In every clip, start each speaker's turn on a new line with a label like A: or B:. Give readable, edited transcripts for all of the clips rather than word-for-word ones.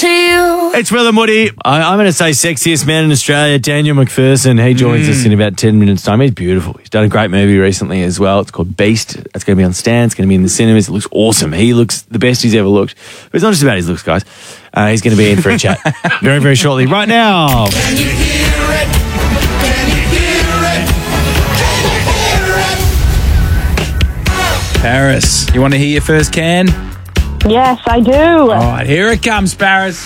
A: to you.
B: It's Will and Woody. I'm going to say sexiest man in Australia, Daniel McPherson. He joins us in about 10 minutes' time. He's beautiful. He's done a great movie recently as well. It's called Beast. It's going to be on Stan. It's going to be in the cinemas. It looks awesome. He looks the best he's ever looked. But it's not just about his looks, guys. He's going to be in for a chat very, very shortly. Right now.
C: Can you hear it? Can you hear it? Can you hear it?
D: Paris, you want to hear your first can?
E: Yes, I do.
D: All right, here it comes, Paris.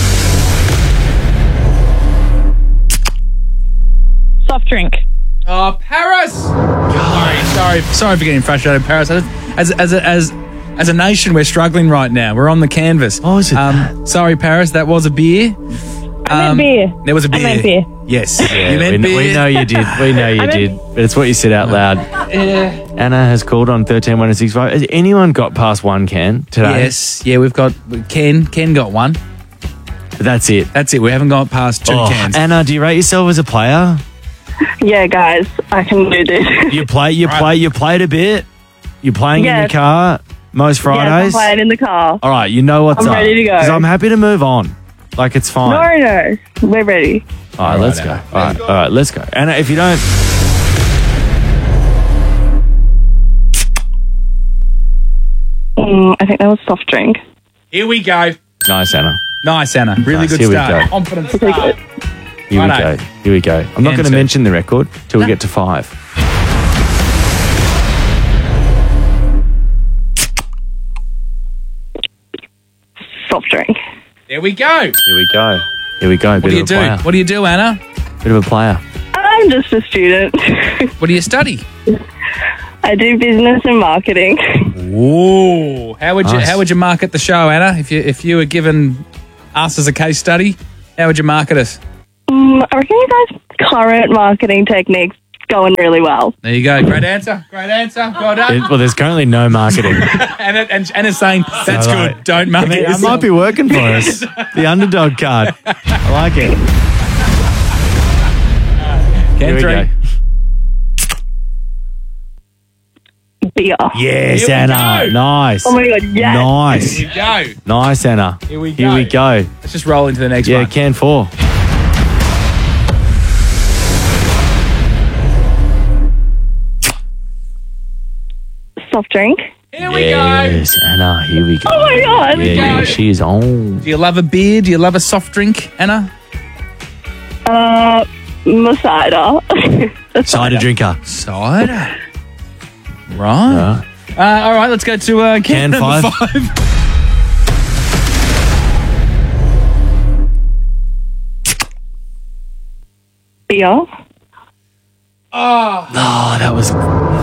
E: Soft drink.
D: Oh, Paris! Sorry for getting frustrated, Paris. As a nation, we're struggling right now. We're on the canvas.
B: Oh, is it?
D: Sorry, Paris. That was a beer.
E: I meant beer.
D: There was a beer.
E: I meant beer.
D: Yes,
B: Yeah,
D: you meant beer.
B: we know you did. We know you did. But it's what you said out loud. Anna has called on 131065. Has anyone got past one can today?
D: Yes, yeah, we've got Ken. Ken got one.
B: That's it.
D: That's it. We haven't got past two cans.
B: Anna, do you rate yourself as a player?
E: Yeah, guys, I can do this.
B: You played a bit. You're playing in your
E: Yes.
B: car most
E: Yes, I'm
B: Fridays.
E: playing in the car.
B: All right, you know what's
E: I'm
B: up.
E: ready to go.
B: 'Cause I'm happy to move on. Like, it's fine.
E: No, we're ready.
B: All right, let's go. All right, let's go. Anna, if you don't...
E: I think that was soft drink.
D: Here we go.
B: Nice, Anna.
D: Nice, Anna. Really
B: Nice,
D: good
B: here we
D: start.
B: go.
D: Confident
E: Okay,
D: start.
E: good.
B: Here we
D: Righto.
B: go. Here we go. I'm not going to
D: Answer.
B: mention the record till we get to 5.
E: Soft drink.
D: There we go.
B: Here we go. Here we go.
D: What do you do? What do you do, Anna?
B: Bit of a player.
E: I'm just a student.
D: What do you study?
E: I do business and marketing.
D: Whoa! How would
B: Nice.
D: you market the show, Anna? If you were given us as a case study, how would you market us?
E: I reckon you guys' current marketing techniques going really well.
D: There you go. Great answer. Great answer. Well done.
B: Well, there's currently no marketing.
D: And Anna's saying that's
B: So,
D: good. Don't market
B: I
D: yourself.
B: might be working for us. The underdog card. I like it. Here
D: Can
B: we
D: three.
B: go.
E: Beer.
B: Yes,
D: Here we
B: Anna.
D: go.
B: Nice.
E: Oh my God, yes.
B: Nice.
D: Here we go.
B: Nice, Anna.
D: Here we
B: Here we go.
D: Let's just roll into the next
B: Yeah,
D: one.
B: can 4.
E: Soft drink.
D: Here we go.
B: Yes, Anna. Here we go.
E: Oh my God.
B: Yeah, she is on.
D: Do you love a beer? Do you love a soft drink, Anna?
E: My cider.
B: Cider drinker.
D: Cider. Right. All right, let's go to
B: Can
D: number
B: 5.
D: 5.
E: Beer.
B: Oh, that was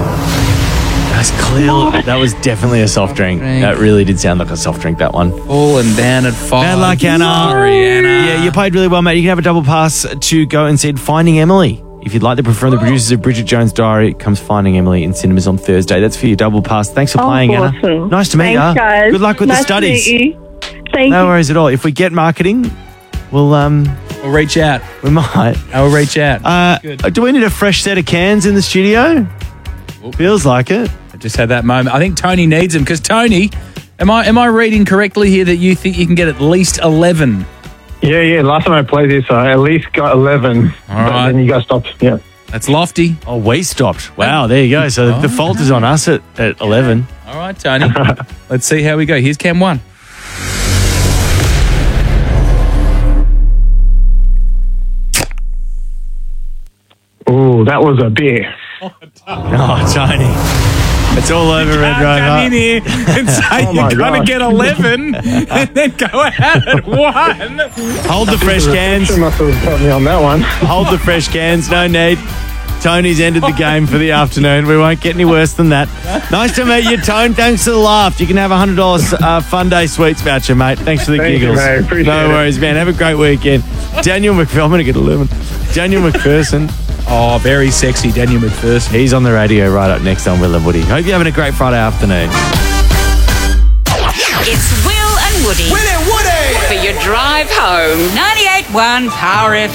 B: clear. That was definitely a soft drink. That really did sound like a soft drink, that one.
D: Falling down at 5.
B: Bad luck, Anna.
D: Sorry, Anna.
B: Yeah, you played really well, mate. You can have a double pass to go and see Finding Emily. If you'd like to from the producers of Bridget Jones' Diary, it comes Finding Emily in cinemas on Thursday. That's for your double pass. Thanks for playing, Anna.
E: Awesome.
B: Nice to meet you.
E: Thanks, guys.
B: Good luck with
E: Nice
B: the studies.
E: To meet you. Thank
B: No
E: you.
B: worries at all. If we get marketing, we'll
D: We'll reach out.
B: we might.
D: I'll reach out. Good.
B: Do we need a fresh set of cans in the studio? Feels like it.
D: I just had that moment. I think Tony needs them because Tony, am I reading correctly here that you think you can get at least 11?
F: Yeah. Last time I played this, I at least got 11. But
D: right.
F: then you guys stopped. Yeah.
D: That's lofty.
B: Oh, we stopped. Wow, there you go. So the fault is on us at 11.
D: All right, Tony. Let's see how we go. Here's Cam 1.
F: Ooh, that was a beer.
B: Oh, Tony. It's all over, Red
D: Come in
B: Rover.
D: here and say
F: Oh
D: you're
F: my
D: going to
F: gosh.
D: get 11 and then go out at 1.
B: Hold the fresh cans.
F: You must have got me on that one.
B: Hold the fresh cans. No need. Tony's ended the game for the afternoon. We won't get any worse than that. Nice to meet you, Tone. Thanks for the laugh. You can have a $100 Fun Day Sweets voucher, mate. Thanks for the
F: Thank you,
B: giggles.
F: mate. Appreciate
B: no
F: it.
B: worries, man. Have a great weekend. Daniel McPherson. I'm going to get 11. Daniel McPherson.
D: Oh, very sexy, Daniel McPherson.
B: He's on the radio right up next on Will and Woody. Hope you're having a great Friday afternoon.
A: It's Will and Woody.
C: Will and Woody.
A: For your drive home. 98.1 Power FM.